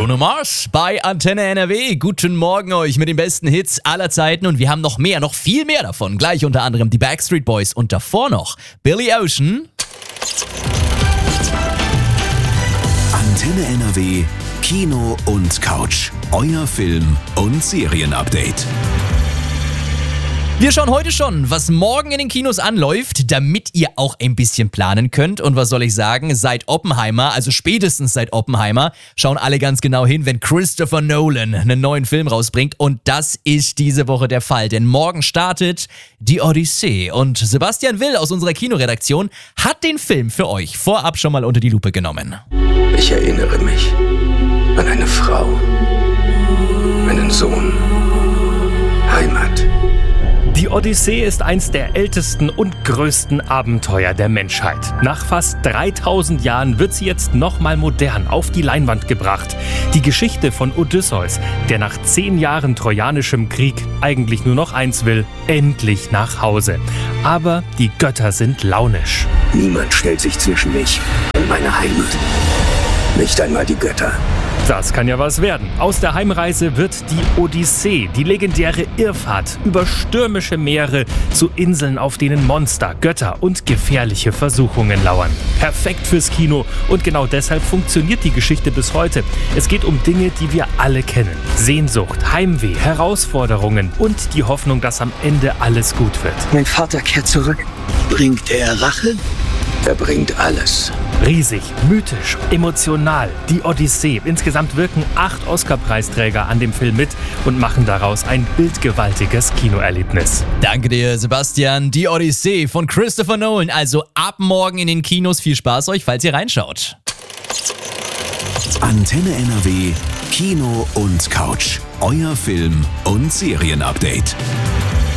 Bruno Mars bei Antenne NRW. Guten Morgen euch mit den besten Hits aller Zeiten und wir haben noch viel mehr davon. Gleich unter anderem die Backstreet Boys und davor noch Billy Ocean. Antenne NRW, Kino und Couch. Euer Film- und Serienupdate. Wir schauen heute schon, was morgen in den Kinos anläuft, damit ihr auch ein bisschen planen könnt. Und was soll ich sagen, seit Oppenheimer, also spätestens seit Oppenheimer, schauen alle ganz genau hin, wenn Christopher Nolan einen neuen Film rausbringt. Und das ist diese Woche der Fall, denn morgen startet die Odyssee. Und Sebastian Will aus unserer Kinoredaktion hat den Film für euch vorab schon mal unter die Lupe genommen. Ich erinnere mich an eine Frau, einen Sohn, Heimat. Die Odyssee ist eins der ältesten und größten Abenteuer der Menschheit. Nach fast 3000 Jahren wird sie jetzt nochmal modern auf die Leinwand gebracht. Die Geschichte von Odysseus, der nach 10 Jahren trojanischem Krieg eigentlich nur noch eins will: endlich nach Hause. Aber die Götter sind launisch. Niemand stellt sich zwischen mich und meine Heimat. Nicht einmal die Götter. Das kann ja was werden. Aus der Heimreise wird die Odyssee, die legendäre Irrfahrt über stürmische Meere zu Inseln, auf denen Monster, Götter und gefährliche Versuchungen lauern. Perfekt fürs Kino und genau deshalb funktioniert die Geschichte bis heute. Es geht um Dinge, die wir alle kennen. Sehnsucht, Heimweh, Herausforderungen und die Hoffnung, dass am Ende alles gut wird. Mein Vater kehrt zurück. Bringt er Rache? Er bringt alles. Riesig, mythisch, emotional. Die Odyssee. Insgesamt wirken 8 Oscar-Preisträger an dem Film mit und machen daraus ein bildgewaltiges Kinoerlebnis. Danke dir, Sebastian. Die Odyssee von Christopher Nolan. Also ab morgen in den Kinos. Viel Spaß euch, falls ihr reinschaut. Antenne NRW, Kino und Couch. Euer Film- und Serienupdate.